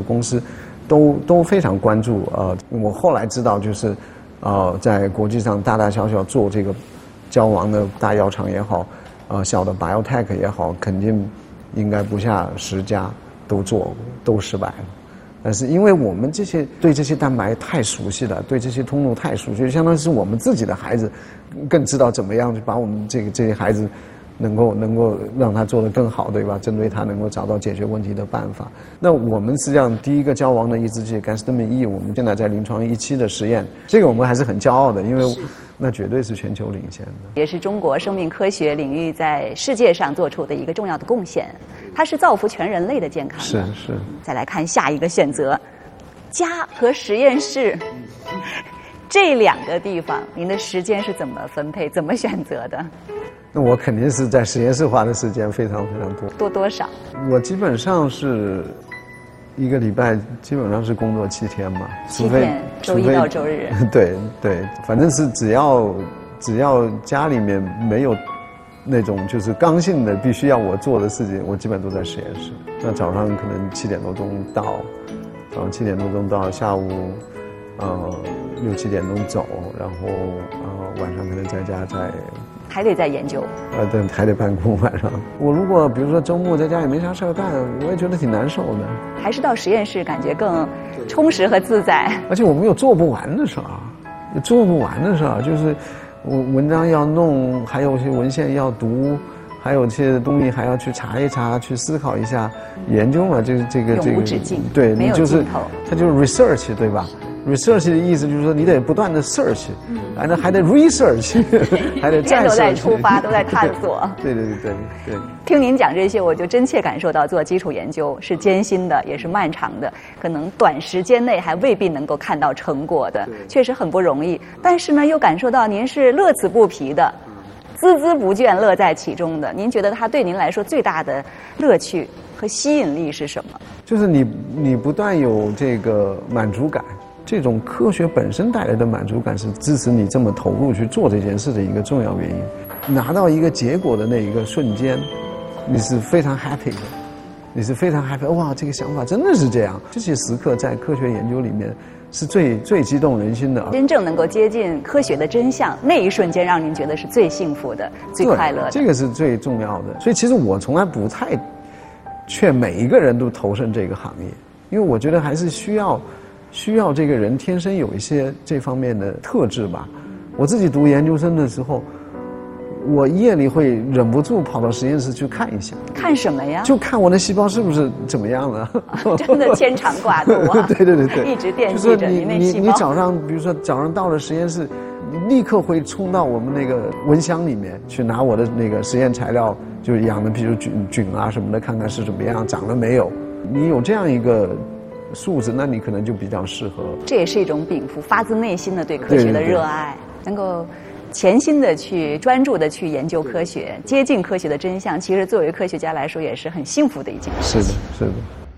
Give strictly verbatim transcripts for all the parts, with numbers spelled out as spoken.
公司，都都非常关注。呃，我后来知道就是，呃，在国际上大大小小做这个交王的大药厂也好，呃，小的 biotech 也好，肯定应该不下十家都做都失败了。但是因为我们这些对这些蛋白太熟悉了，对这些通路太熟悉，就相当于是我们自己的孩子，更知道怎么样去把我们这个这些孩子能够能够让他做得更好，对吧？针对他能够找到解决问题的办法。那我们实际上第一个交王的抑制剂甘司他命 E， 我们现在在临床一期的实验，这个我们还是很骄傲的，因为那绝对是全球领先的， 也是中国生命科学领域在世界上做出的一个重要的贡献。它是造福全人类的健康的。 是是。 再来看下一个选择，家和实验室这两个地方，您的时间是怎么分配、怎么选择的？ 那我肯定是在实验室花的时间非常非常多。 多多少？ 我基本上是一个礼拜基本上是工作七天嘛， 七天，周一到周日。 对对，反正是只要只要家里面没有那种就是刚性的必须要我做的事情，我基本都在实验室。那早上可能七点多钟到，早上七点多钟到，下午呃六七点钟走，然后呃晚上可能在家在。 还得在研究， 呃，对，还得办公。晚上，我如果比如说周末在家也没啥事儿干，我也觉得挺难受的。 还是到实验室感觉更充实和自在。 而且我们有做不完的事儿，有做不完的事儿，就是文文章要弄，还有一些文献要读，还有一些东西还要去查一查，去思考一下。研究嘛，就是这个这个， 永无止境， 对， 没有尽头。 它就是 research， 对吧？research 的意思就是说，你得不断的 search， 反正还得 research， 还得再 search， 都在出发，都在探索。 对对对对对。 听您讲这些，我就真切感受到做基础研究是艰辛的，也是漫长的，可能短时间内还未必能够看到成果的，确实很不容易。但是呢，又感受到您是乐此不疲的，孜孜不倦，乐在其中的。您觉得它对您来说最大的乐趣和吸引力是什么？就是你你不断有这个满足感。这种科学本身带来的满足感是支持你这么投入去做这件事的一个重要原因。拿到一个结果的那一个瞬间，你是非常 happy 的，你是非常 happy。哇，这个想法真的是这样。这些时刻在科学研究里面是最最激动人心的。真正能够接近科学的真相，那一瞬间让您觉得是最幸福的、最快乐的。这个是最重要的。所以其实我从来不太劝每一个人都投身这个行业，因为我觉得还是需要。需要这个人天生有一些这方面的特质吧。我自己读研究生的时候，我夜里会忍不住跑到实验室去看一下。看什么呀？就看我的细胞是不是怎么样了。啊、真的牵肠挂肚啊！对对对对，一直惦记着您那细胞。你你早上，比如说早上到了实验室，你立刻会冲到我们那个温箱里面去拿我的那个实验材料，就是养的，比如菌菌啊什么的，看看是怎么样，长了没有。你有这样一个素质，那你可能就比较适合。这也是一种禀赋，发自内心的对科学的热爱，对对对，能够潜心的去专注的去研究科学，接近科学的真相。其实作为科学家来说，也是很幸福的一件事情。是的，是的。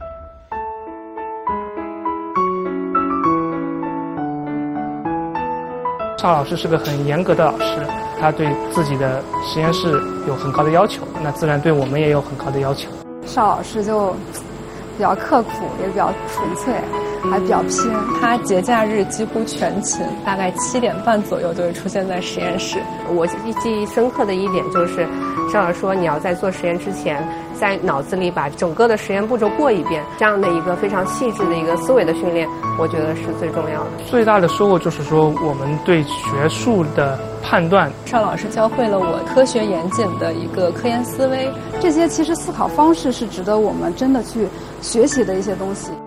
邵老师是个很严格的老师，他对自己的实验室有很高的要求，那自然对我们也有很高的要求。 邵老师就比较刻苦，也比较纯粹，还比较拼。他节假日几乎全勤，大概七点半左右就会出现在实验室。 我记忆深刻的一点就是，邵老师说你要在做实验之前，在脑子里把整个的实验步骤过一遍，这样的一个非常细致的一个思维的训练，我觉得是最重要的。 最大的收获就是说，我们对学术的判断。 邵老师教会了我科学严谨的一个科研思维，这些其实思考方式是值得我们真的去学习的一些东西。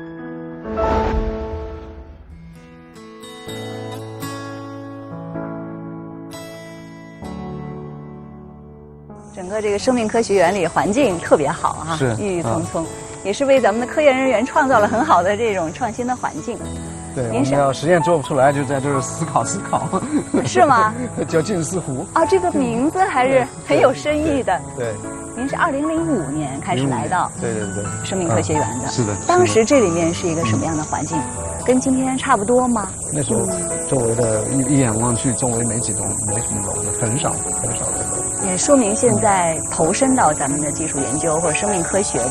整个这个生命科学园里环境特别好哈、啊，郁郁葱葱、嗯，也是为咱们的科研人员创造了很好的这种创新的环境。 对，我们要实验做不出来，就在这儿思考思考。 是吗？ 叫静思湖。 啊，这个名字还是很有深意的。 对。对您是二零零五年开始来到对对对生命科学园的、 嗯，是的。 当时这里面是一个什么样的环境？嗯、跟今天差不多吗？ 那时候周围的一一眼望去，周围没几栋，没什么楼的，很少很少的楼。 也说明现在投身到咱们的技术研究或者生命科学的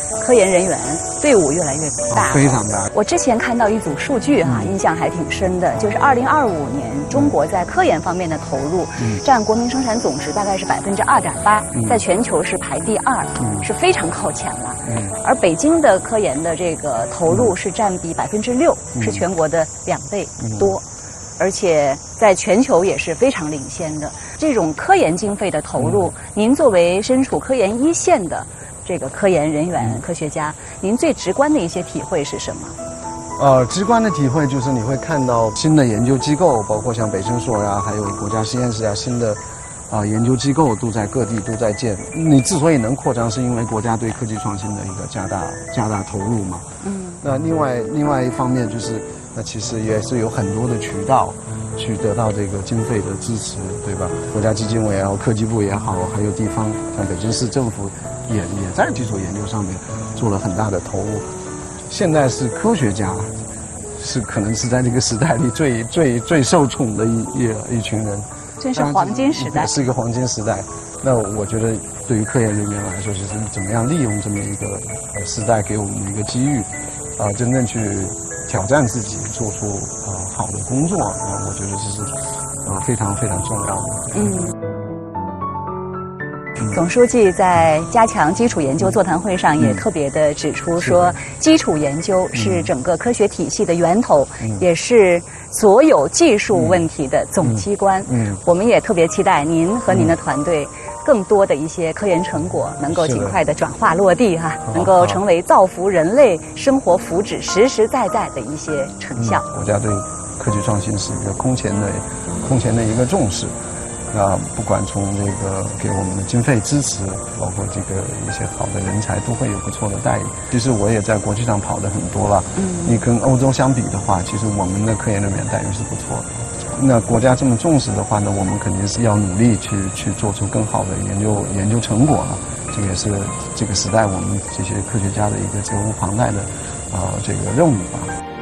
科研人员队伍越来越大， 非常大。 我之前看到一组数据哈、啊，印象还挺深的，就是二零二五年中国在科研方面的投入，嗯、占国民生产总值大概是百分之二点八，在全球是排第二，嗯、是非常靠前了。嗯、而北京的科研的这个投入是占比百分之六，是全国的两倍多。嗯而且在全球也是非常领先的。这种科研经费的投入，嗯、您作为身处科研一线的这个科研人员、嗯、科学家，您最直观的一些体会是什么？ 呃，直观的体会就是你会看到新的研究机构，包括像北生所呀，还有国家实验室啊，新的啊、呃、研究机构都在各地都在建。你之所以能扩张，是因为国家对科技创新的一个加大加大投入嘛。嗯。那另外另外一方面就是。那其实也是有很多的渠道去得到这个经费的支持，对吧？国家基金委也好，科技部也好，还有地方像北京市政府也也在基础研究上面做了很大的投入。现在是科学家，是可能是在这个时代里最最最受宠的一一一群人， 真是黄金时代， 是一个黄金时代。那我觉得对于科研人员来说，就是怎么样利用这么一个时代给我们的一个机遇，啊、呃，真正去。挑战自己，做出呃好的工作，啊，我觉得这是呃非常非常重要的。嗯。 总书记在加强基础研究座谈会上也特别的指出说，基础研究是整个科学体系的源头，嗯、也是所有技术问题的总机关。嗯，嗯我们也特别期待您和您的团队。更多的一些科研成果能够尽快的转化落地哈、啊，能够成为造福人类生活福祉实实在在的一些成效。 嗯、国家对科技创新是一个空前的、空前的一个重视。那不管从这个给我们的经费支持，包括这个一些好的人才，都会有不错的待遇。其实我也在国际上跑的很多了，嗯，你跟欧洲相比的话，其实我们的科研人员待遇是不错的。那国家这么重视的话呢，我们肯定是要努力去去做出更好的研究研究成果了。这个也是这个时代我们这些科学家的一个责无旁贷的啊、呃、这个任务吧。